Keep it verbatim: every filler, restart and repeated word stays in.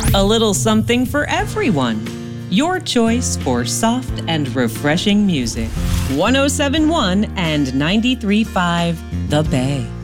A little something for everyone. Your choice for soft and refreshing music. one oh seven point one and ninety-three point five The Bay.